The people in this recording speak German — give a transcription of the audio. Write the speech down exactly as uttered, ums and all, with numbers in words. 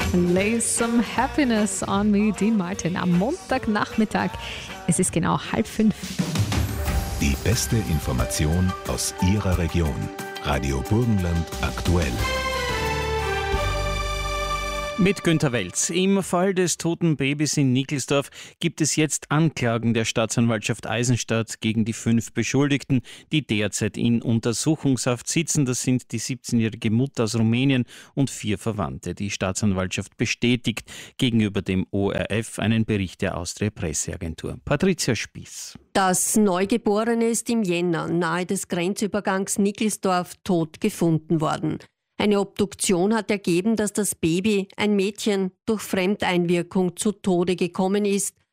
Lay some happiness on me, Dean Martin, am Montagnachmittag. Es ist genau halb fünf. Die beste Information aus Ihrer Region. Radio Burgenland aktuell. Mit Günter Welz. Im Fall des toten Babys in Nickelsdorf gibt es jetzt Anklagen der Staatsanwaltschaft Eisenstadt gegen die fünf Beschuldigten, die derzeit in Untersuchungshaft sitzen. Das sind die siebzehnjährige Mutter aus Rumänien und vier Verwandte. Die Staatsanwaltschaft bestätigt gegenüber dem O R F einen Bericht der Austria Presseagentur. Patricia Spieß. Das Neugeborene ist im Jänner nahe des Grenzübergangs Nickelsdorf tot gefunden worden. Eine Obduktion hat ergeben, dass das Baby, ein Mädchen, durch Fremdeinwirkung zu Tode gekommen ist,